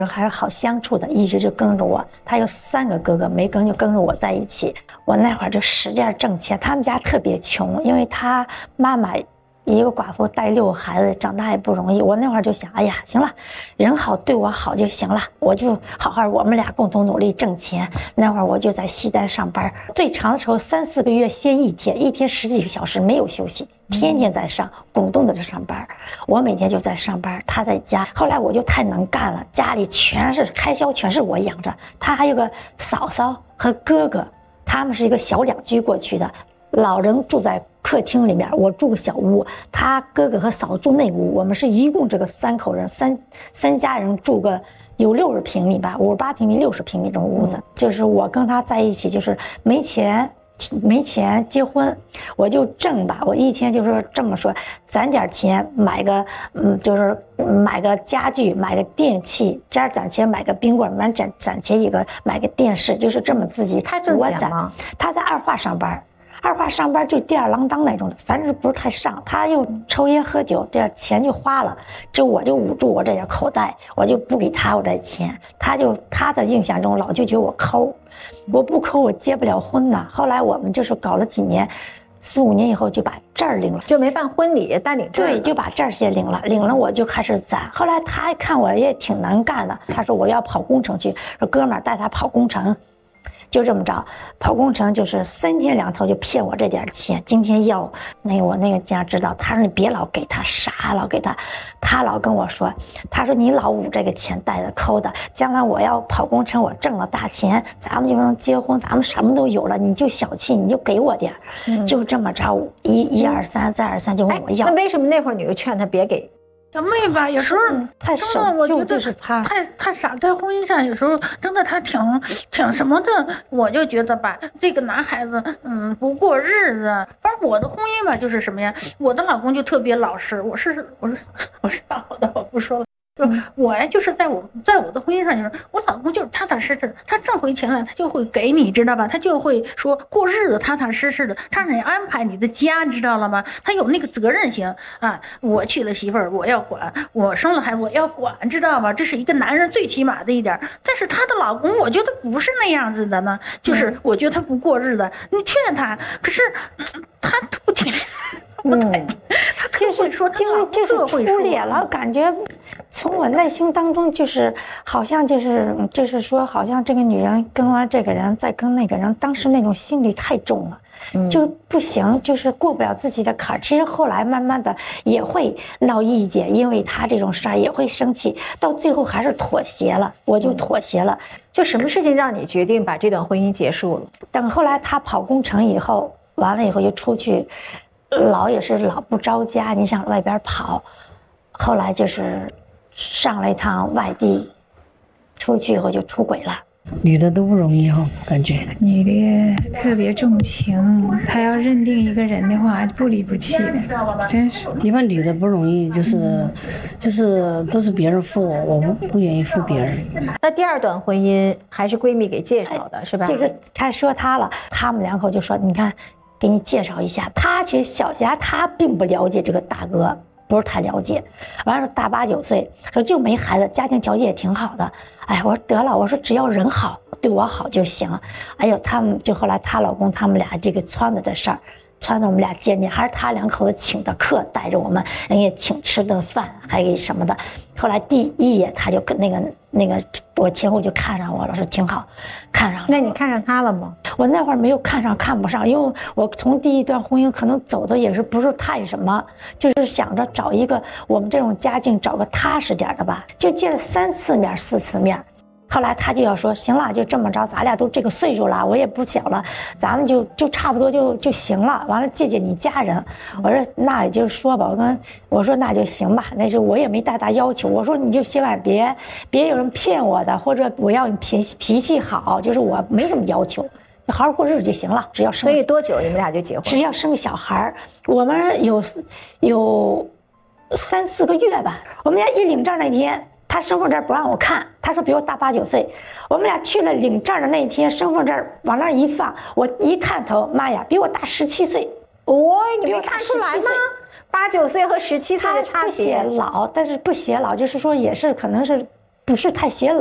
还是好相处的，一直就跟着我。他有3个哥哥，没跟就跟着我在一起。我那会儿就使劲挣钱，他们家特别穷，因为他妈妈一个寡妇带6个孩子，长大也不容易。我那会儿就想，哎呀，行了，人好对我好就行了，我就好好，我们俩共同努力挣钱。那会儿我就在西单上班，最长的时候3、4个月歇一天，一天10几个小时没有休息，天天在上，滚动的在上班。我每天就在上班，他在家。后来我就太能干了，家里全是开销，全是我养着。他还有个嫂嫂和哥哥，他们是一个小2居过去的。老人住在客厅里面，我住个小屋，他哥哥和嫂子住内屋。我们是一共这个3口人，三家人住个有60平米吧，58平米、60平米这种屋子。就是我跟他在一起，就是没钱结婚，我就挣吧。我一天就是这么说，攒点钱买个就是买个家具，买个电器，这儿攒钱买个冰棍，完攒钱买个电视，就是这么自己。 他挣钱吗？ 他在二化上班。二化上班就吊儿郎当那种的，反正不是太上。他又抽烟喝酒，这样钱就花了，我就捂住我这点口袋，我就不给他我这钱。他在印象中老就觉得我抠，我不抠我结不了婚呐。后来我们就是搞了几年，4、5年以后就把证儿领了， 就没办婚礼，但领证。 对，就把证儿先领了，领了我就开始攒。后来他看我也挺能干的，他说我要跑工程去，说哥们儿带他跑工程。就这么着，跑工程就是3天2头就骗我这点钱。今天要我那个家知道，他说你别老给他啥，老给他，他老跟我说，他说你老捂这个钱带着抠的，将来我要跑工程，我挣了大钱，咱们就能结婚，咱们什么都有了，你就小气，你就给我点就这么着，1、2、3，再2、3就问我要。 那为什么那会儿你又劝他别给？ 小妹吧，有时候太守旧，就是怕太傻，在婚姻上有时候真的他挺什么的，我就觉得吧，这个男孩子不过日子。反正我的婚姻吧就是什么呀，我的老公就特别老实，我是大好的我不说了。就我呀，就是在我的婚姻上，就是我老公就是踏踏实实，他挣回钱来，他就会给你，知道吧？他就会说过日子踏踏实实的，他让你安排你的家，知道了吗？他有那个责任心啊！我娶了媳妇儿，我要管；我生了孩子，我要管，知道吗？这是一个男人最起码的一点。但是她的老公，我觉得不是那样子的呢，就是我觉得他不过日子，你劝他，可是他不听。他就是说， 因为就是出脸了，感觉从我内心当中就是好像就是说，好像这个女人跟完这个人再跟那个人，当时那种心理太重了，就不行，就是过不了自己的坎儿。其实后来慢慢的也会闹意见，因为他这种事儿也会生气，到最后还是妥协了，我就妥协了。 就什么事情让你决定把这段婚姻结束了？ 等后来他跑工程以后，完了以后就出去。也是老不着家，你想外边跑，后来就是上了一趟外地，出去以后就出轨了。 女的都不容易哈，感觉女的特别重情，她要认定一个人的话，不离不弃的，真是。 一般女的不容易，就是都是别人付我，我不愿意付别人。 那第2段婚姻还是闺蜜给介绍的，是吧？ 就是他说他了，他们2口就说，你看。给你介绍一下，他其实小霞他并不了解这个大哥，不是太了解。完了大8、9岁，说就没孩子，家庭条件也挺好的。哎，我说得了，我说只要人好，对我好就行。哎呦，他们就后来她老公他们俩这个撺掇这事儿，撺掇我们俩见面，还是他2口子请的客，带着我们，人家请吃顿饭，还给什么的。后来第1夜他就跟那个我前夫就看上我了，说挺好，看上了。 那你看上他了吗？ 我那会儿没有看上，看不上，因为我从第1段婚姻可能走的也是不是太什么，就是想着找一个我们这种家境找个踏实点的吧，就见了3次面4次面。后来他就要说行了，就这么着，咱俩都这个岁数了，我也不小了，咱们就差不多就行了。完了借你家人，我说那也就是说吧，我说那就行吧，那是我也没太大要求。我说你就千万别有人骗我的，或者我要你脾气好，就是我没什么要求，你好好过日子就行了，只要生。 所以多久你们俩就结婚？ 只要生个小孩，我们有3、4个月吧。我们家一领证那天。他身份证不让我看，他说比我大8、9岁。我们俩去了领证的那一天，身份证往那一放，我一探头，妈呀，比我大17岁。 哦，你没看出来吗？8、9岁和17岁的差别。 不显老，但是不显老，就是说也是可能是不是太显老。